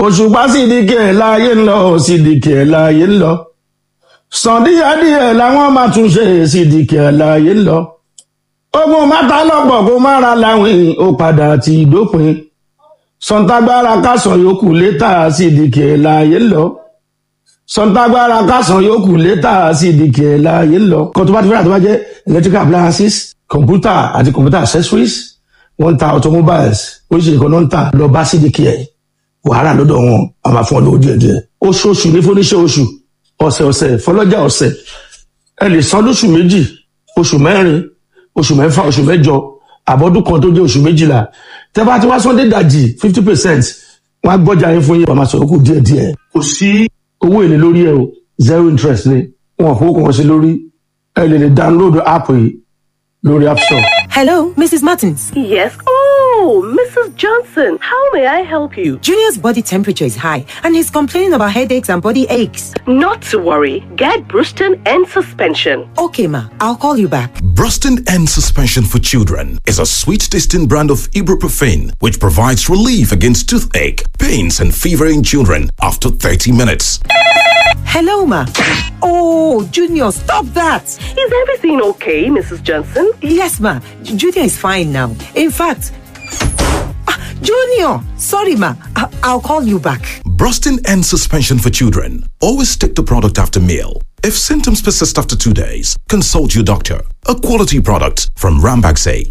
òṣùpá sídìkì ẹ̀ láàyè ń lọ sídìkì ẹ̀ láàyè ń lọ sàn díẹ̀díẹ̀ làwọn máa tún ṣe sídìkì ẹ̀ láàyè ń lọ ogun mátà lọ́pọ̀ kó má ra láwìn ó padà ti dópin sọ̀ǹtàgbára kásán yòókù létà sídìkì ẹ̀ láàyè ń lọ sọ̀ǹtàgbára kásán yòókù létà sídìkì ẹ̀ láàyè ń lọ kan tó bá ti fẹ́ràn tó bá jẹ́ electrical appliances computer àti computer accessories wọ́n ń ta automobiles oríṣiríṣi kan náà ń tà lọ bá sídìkì ẹ̀ wàhálà lọ́dọ̀ wọn a máa fún ọ lówó díẹ̀ díẹ̀ oṣooṣù ní fúnníṣẹ́ oṣù ọ̀sẹ̀ fọlọ́jà ọ̀sẹ̀ ẹ lè san lóṣù méjì oṣù mẹ́rin oṣù mẹ́fà oṣù mẹ́jọ àbọ̀dún kan tó jẹ́ oṣù méjìlá tẹ́ bá ti wá sọ́ndé dàjì 50% wọ́n á gbọ́jà yín fún yín wọ́n máa sọ̀rọ̀ kù díẹ̀ díẹ̀ kò sí owó èlé lórí ẹ o 0 interest ni wọn ò fowó kan sí lórí ẹ lè download app yìí lórí app store. Hello, Mrs. Martins. Yes. Oh, Mrs. Johnson, how may I help you? Junior's body temperature is high and he's complaining about headaches and body aches. Not to worry. Get Bruston and suspension. Okay, ma. I'll call you back. Bruston and Suspension for Children is a sweet-tasting brand of ibuprofen which provides relief against toothache, pains, and fever in children after 30 minutes. Hello, ma. Oh, Junior, stop that. Is everything okay, Mrs. Johnson? Yes, ma. Junior is fine now. In fact, Junior, sorry, ma. I'll call you back. Brustin and Suspension for Children. Always take the product after meal. If symptoms persist after 2 days, consult your doctor. A quality product from Rambaxay.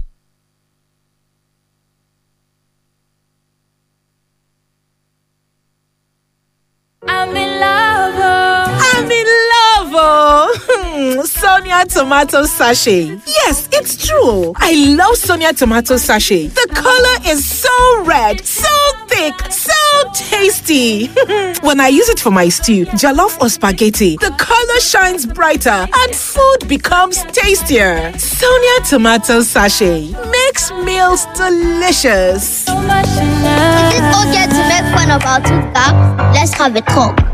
I'm in love. I'm in love, oh. Sonia tomato sachet. Yes, it's true. I love Sonia tomato sachet. The color is so red, so thick, so tasty. When I use it for my stew, jollof or spaghetti, the color shines brighter and food becomes tastier. Sonia tomato sachet makes meals delicious. So much in love. Is it okay to make fun of our two cats? Let's have a talk.